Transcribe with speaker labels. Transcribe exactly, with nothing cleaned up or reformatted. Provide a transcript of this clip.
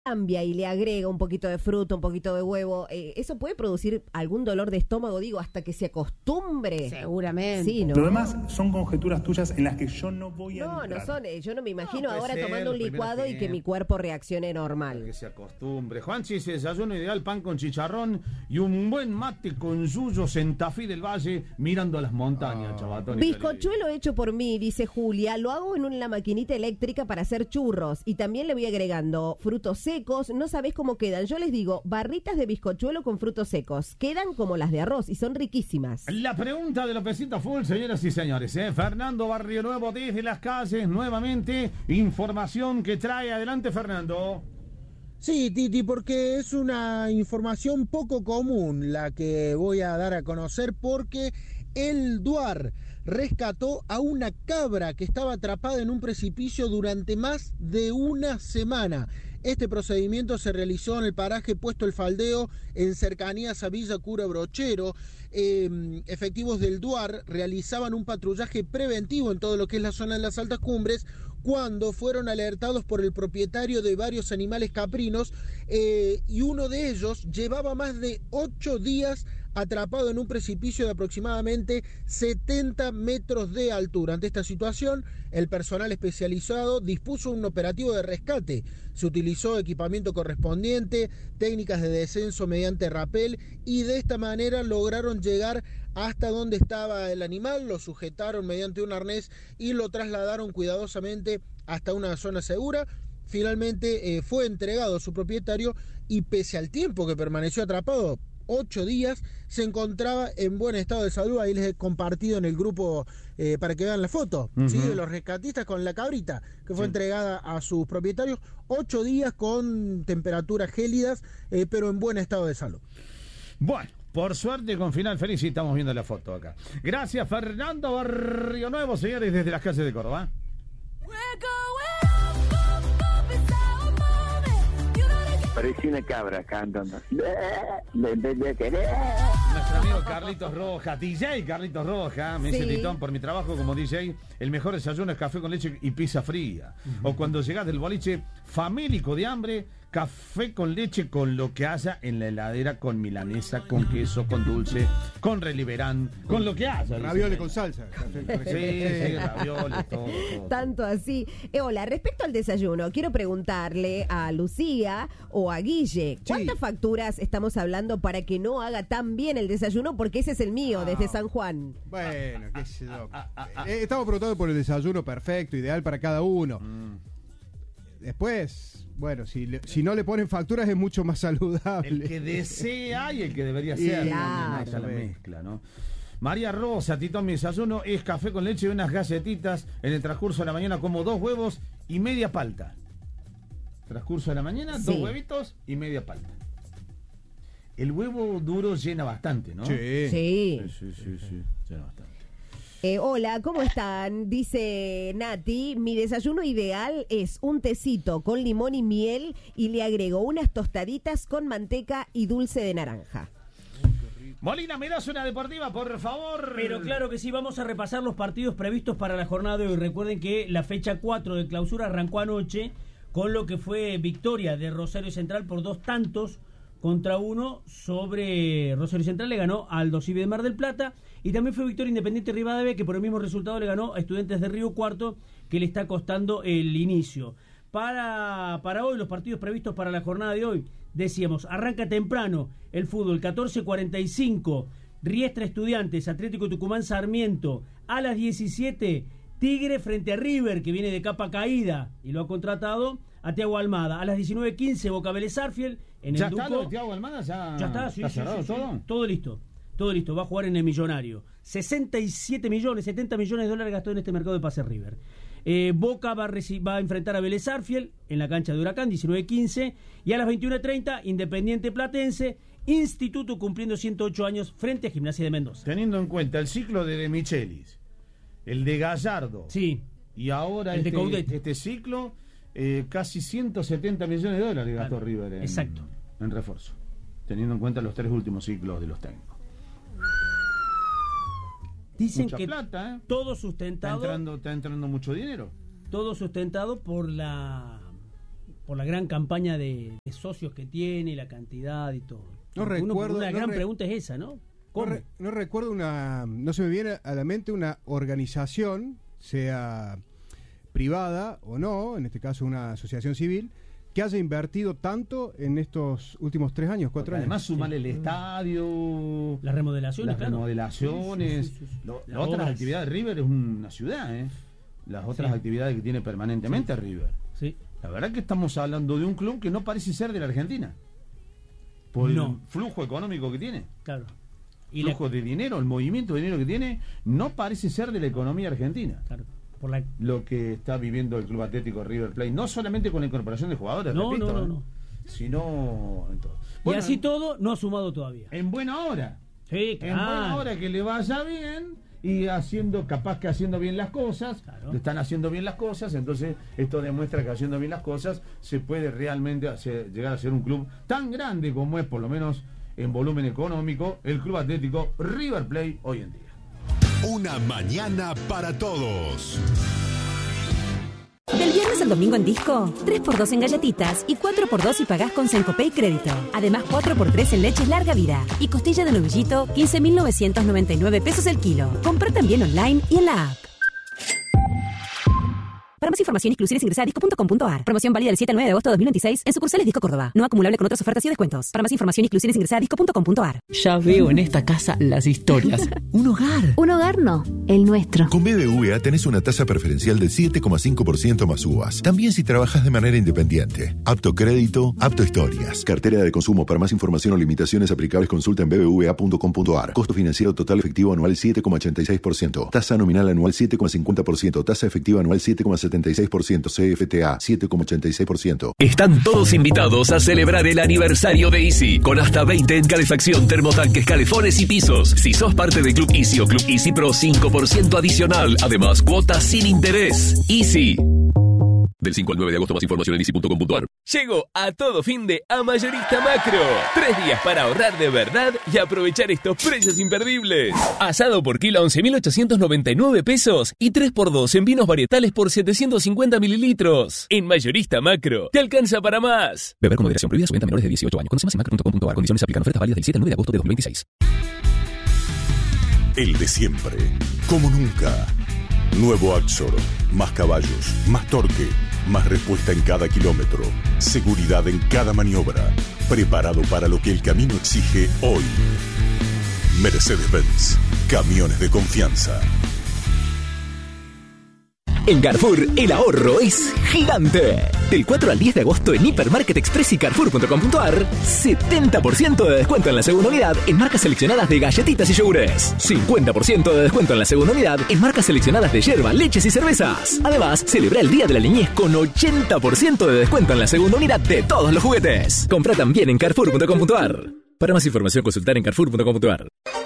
Speaker 1: cambia y le agrega un poquito de fruta, un poquito de huevo, eh, ¿eso puede producir algún dolor de estómago, digo, hasta que se acostumbre?
Speaker 2: Seguramente.
Speaker 1: Sí, ¿no?
Speaker 3: Lo demás son conjeturas tuyas en las que yo no voy a
Speaker 1: No,
Speaker 3: entrar.
Speaker 1: no son, eh, yo no me imagino
Speaker 4: No, puede
Speaker 1: ahora
Speaker 4: ser,
Speaker 1: tomando un
Speaker 4: los primeros
Speaker 1: licuado y que
Speaker 4: tiempos.
Speaker 1: mi cuerpo reaccione
Speaker 4: Para
Speaker 1: normal.
Speaker 4: que se acostumbre. Juanchi, ese desayuno ideal, pan con chicharrón y un buen mate con yuyos en Tafí del Valle, mirando las montañas, chavatón. y
Speaker 1: Bizcochuelo hecho por mí, dice Julia, lo hago en una maquinita eléctrica para hacer churros y también le voy agregando frutos secos, no sabés cómo quedan, yo les digo, barritas de bizcochuelo con frutos secos, quedan como las de arroz y son riquísimas.
Speaker 4: La pregunta de Lopecito Full, señoras y señores, ¿eh? Fernando Barrio Nuevo desde las calles, nuevamente, información que trae adelante Fernando.
Speaker 5: Sí, Titi, porque es una información poco común la que voy a dar a conocer, porque el DUAR rescató a una cabra que estaba atrapada en un precipicio durante más de una semana. Este procedimiento se realizó en el paraje Puesto El Faldeo, en cercanías a Villa Cura Brochero. Eh, efectivos del DUAR realizaban un patrullaje preventivo en todo lo que es la zona de las altas cumbres, cuando fueron alertados por el propietario de varios animales caprinos, eh, y uno de ellos llevaba más de ocho días atrapado en un precipicio de aproximadamente setenta metros de altura. Ante esta situación, el personal especializado dispuso un operativo de rescate. Se utilizó equipamiento correspondiente, técnicas de descenso mediante rapel, y de esta manera lograron llegar hasta donde estaba el animal, lo sujetaron mediante un arnés y lo trasladaron cuidadosamente hasta una zona segura. Finalmente eh, fue entregado a su propietario y, pese al tiempo que permaneció atrapado, ocho días, se encontraba en buen estado de salud. Ahí les he compartido en el grupo eh, para que vean la foto, uh-huh. ¿sí? De los rescatistas con la cabrita que fue sí. entregada a sus propietarios. Ocho días con temperaturas gélidas, eh, pero en buen estado de salud.
Speaker 4: Bueno, por suerte con final feliz, y estamos viendo la foto acá. Gracias, Fernando Barrio Nuevo, señores, desde las calles de Córdoba.
Speaker 6: Parecía una cabra cantando.
Speaker 4: Nuestro amigo Carlitos Rojas, D J Carlitos Rojas, me dice
Speaker 1: Sí.
Speaker 4: Titón, por mi trabajo como D J, el mejor desayuno es café con leche y pizza fría. Uh-huh. O cuando llegás del boliche, famélico de hambre, café con leche con lo que haya en la heladera, con milanesa, con queso, con dulce, con reliberán, con lo que haya.
Speaker 7: Ravioli con salsa.
Speaker 4: Sí, sí, ravioli, todo, todo.
Speaker 1: Tanto así. Eh, hola, respecto al desayuno, quiero preguntarle a Lucía o a Guille, ¿cuántas sí. facturas estamos hablando para que no haga tan bien el desayuno? Porque ese es el mío, ah, desde San Juan.
Speaker 7: Bueno, qué sé yo. Ah, ah, ah, eh, estamos preguntando por el desayuno perfecto, ideal para cada uno. Mm. Después, bueno, si, le, si no le ponen facturas es mucho más saludable.
Speaker 4: El que desea y el que debería ser.
Speaker 1: Claro.
Speaker 4: Esa es la mezcla, ¿no? María Rosa, Tito, mi desayuno es café con leche y unas galletitas. En el transcurso de la mañana como dos huevos y media palta. Transcurso de la mañana, sí. dos huevitos y media palta. El huevo duro llena bastante, ¿no?
Speaker 7: Sí.
Speaker 1: Sí,
Speaker 4: sí, sí, sí, sí. Llena bastante.
Speaker 1: Eh, hola, ¿cómo están? Dice Nati, mi desayuno ideal es un tecito con limón y miel y le agrego unas tostaditas con manteca y dulce de naranja.
Speaker 4: Molina, ¿me das una deportiva, por favor?
Speaker 8: Pero claro que sí, vamos a repasar los partidos previstos para la jornada de hoy. Recuerden que la fecha cuatro de clausura arrancó anoche con lo que fue victoria de Rosario Central por dos tantos contra uno sobre Rosario Central. Le ganó a Aldo Civi de Mar del Plata, y también fue victoria Independiente Rivadavia, que por el mismo resultado le ganó a Estudiantes de Río Cuarto, que le está costando el inicio. Para, para hoy, los partidos previstos para la jornada de hoy, decíamos, arranca temprano el fútbol, catorce cuarenta y cinco, Riestra Estudiantes, Atlético Tucumán Sarmiento. A las diecisiete, Tigre frente a River, que viene de capa caída y lo ha contratado a Thiago Almada. A las diecinueve quince, Boca Vélez Arfiel. En
Speaker 4: ¿Ya
Speaker 8: el
Speaker 4: está
Speaker 8: Duco.
Speaker 4: lo de Thiago Almada? ¿Ya,
Speaker 8: ya está, sí,
Speaker 4: ¿está
Speaker 8: sí,
Speaker 4: cerrado
Speaker 8: sí,
Speaker 4: todo?
Speaker 8: Sí, todo listo. Todo listo, va a jugar en el Millonario. sesenta y siete millones, setenta millones de dólares gastó en este mercado de pase River. Eh, Boca va a, reci- va a enfrentar a Vélez Arfiel en la cancha de Huracán, diecinueve quince. Y a las veintiuno treinta, Independiente Platense, Instituto cumpliendo ciento ocho años frente a Gimnasia de Mendoza.
Speaker 4: Teniendo en cuenta el ciclo de De Michelis, el de Gallardo,
Speaker 8: sí.
Speaker 4: y ahora
Speaker 8: el de
Speaker 4: este, este ciclo, eh, casi ciento setenta millones de dólares gastó claro. River en,
Speaker 8: Exacto.
Speaker 4: en refuerzo, teniendo en cuenta los tres últimos ciclos de los técnicos.
Speaker 8: Dicen
Speaker 4: Mucha
Speaker 8: que
Speaker 4: plata, ¿eh?
Speaker 8: todo sustentado.
Speaker 4: Está entrando, está entrando mucho dinero.
Speaker 8: Todo sustentado por la por la gran campaña de, de socios que tiene, la cantidad y todo.
Speaker 7: No
Speaker 8: Uno,
Speaker 7: recuerdo,
Speaker 8: una
Speaker 7: no
Speaker 8: gran
Speaker 7: re-
Speaker 8: pregunta es esa, ¿no?
Speaker 7: No,
Speaker 8: ¿Cómo?
Speaker 7: re- no recuerdo una, no se me viene a la mente una organización, sea privada o no, en este caso una asociación civil, que haya invertido tanto en estos últimos tres años, cuatro
Speaker 4: Porque
Speaker 7: años.
Speaker 4: además sumar el estadio,
Speaker 8: Las remodelaciones,
Speaker 4: las
Speaker 8: claro.
Speaker 4: remodelaciones,
Speaker 8: Sí, sí, sí, sí.
Speaker 4: lo-
Speaker 8: Las
Speaker 4: las otras
Speaker 8: obras.
Speaker 4: actividades. River es una ciudad, ¿eh? Las otras
Speaker 8: Sí.
Speaker 4: actividades que tiene permanentemente River.
Speaker 8: Sí.
Speaker 4: La verdad que estamos hablando de un club que no parece ser de la Argentina. Por
Speaker 8: No.
Speaker 4: el flujo económico que tiene.
Speaker 8: Claro. Y la,
Speaker 4: Flujo de dinero, el movimiento de dinero que tiene, no parece ser de la economía argentina.
Speaker 8: claro, por la,
Speaker 4: Lo que está viviendo el Club Atlético River Plate, no solamente con la incorporación de jugadores,
Speaker 8: No,
Speaker 4: repito,
Speaker 8: no, no,
Speaker 4: ¿eh?
Speaker 8: no.
Speaker 4: sino en todo.
Speaker 8: y
Speaker 4: Bueno,
Speaker 8: así todo no ha sumado todavía.
Speaker 4: en buena hora.
Speaker 8: Sí,
Speaker 4: En
Speaker 8: claro.
Speaker 4: buena hora que le vaya bien y haciendo, capaz que haciendo bien las cosas,
Speaker 8: Claro.
Speaker 4: le están haciendo bien las cosas, entonces esto demuestra que haciendo bien las cosas se puede realmente hacer- llegar a ser un club tan grande como es, por lo menos en volumen económico, el Club Atlético River Plate hoy en día.
Speaker 2: Una mañana para todos.
Speaker 9: Del viernes al domingo en Disco, tres por dos en galletitas y cuatro por dos si pagás con Sencopay Crédito. Además, cuatro por tres en leches larga vida. Y costilla de novillito, quince mil novecientos noventa y nueve pesos el kilo. Comprá también online y en la app. Para más información, exclusiones ingresa a disco punto com punto ar. Promoción válida del siete al nueve de agosto de dos mil veintiséis en sucursales Disco Córdoba. No acumulable con otras ofertas y descuentos. Para más información, exclusiones ingresa a disco punto com punto ar.
Speaker 10: Ya veo en esta casa las historias. Un hogar.
Speaker 9: Un hogar no, el nuestro.
Speaker 2: Con B B V A tenés una tasa preferencial del siete coma cinco por ciento más U V A S. También si trabajas de manera independiente. Apto crédito, apto historias. Cartera de consumo. Para más información o limitaciones aplicables, consulta en b b v a punto com punto ar. Costo financiero total efectivo anual siete coma ochenta y seis por ciento. Tasa nominal anual siete coma cincuenta por ciento. Tasa efectiva anual siete coma setenta y seis por ciento. C F T A siete coma ochenta y seis por ciento.
Speaker 11: Están todos invitados a celebrar el aniversario de Easy, con hasta veinte en calefacción, termotanques, calefones y pisos. Si sos parte del Club Easy o Club Easy Pro, cinco por ciento adicional. Además, cuotas sin interés. Easy. Del cinco al nueve de agosto, más información en easy punto com punto ar.
Speaker 12: Llego a todo fin de a Mayorista Macro. Tres días para ahorrar de verdad y aprovechar estos precios imperdibles. Asado por kilo a once mil ochocientos noventa y nueve pesos y tres por dos en vinos varietales por setecientos cincuenta mililitros. En Mayorista Macro, te alcanza para más.
Speaker 11: Beber con moderación, prohibida su venta a menores de dieciocho años. Conoce más en macro punto com punto ar. Condiciones aplican. Ofertas válidas del siete al nueve de agosto de dos mil veintiséis.
Speaker 2: El de siempre. Como nunca. Nuevo Axor. Más caballos, más torque, más respuesta en cada kilómetro. Seguridad en cada maniobra. Preparado para lo que el camino exige hoy. Mercedes-Benz. Camiones de confianza.
Speaker 12: En Carrefour, el ahorro es gigante. Del cuatro al diez de agosto en Hipermarket Express y Carrefour punto com punto ar, setenta por ciento de descuento en la segunda unidad en marcas seleccionadas de galletitas y yogures. cincuenta por ciento de descuento en la segunda unidad en marcas seleccionadas de yerba, leches y cervezas. Además, celebra el Día de la Niñez con ochenta por ciento de descuento en la segunda unidad de todos los juguetes. Compra también en Carrefour punto com punto ar. Para más información, consultar en Carrefour punto com punto ar.